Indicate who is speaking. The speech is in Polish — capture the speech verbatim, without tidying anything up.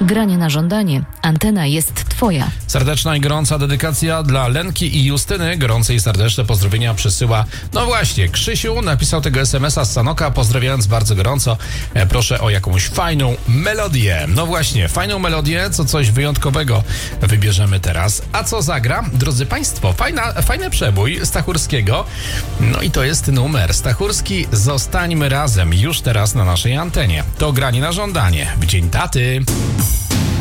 Speaker 1: Granie na żądanie. Antena jest Twoja.
Speaker 2: Serdeczna i gorąca dedykacja dla Lenki i Justyny. Gorące i serdeczne pozdrowienia przesyła, no właśnie, Krzysiu napisał tego es em es a z Sanoka, pozdrawiając bardzo gorąco. E, proszę o jakąś fajną melodię. No właśnie, fajną melodię, co coś wyjątkowego wybierzemy teraz. A co zagra? Drodzy Państwo, fajna, fajny przebój Stachurskiego. No i to jest numer Stachurski Zostańmy razem już teraz na naszej antenie. To granie na żądanie w Dzień Taty.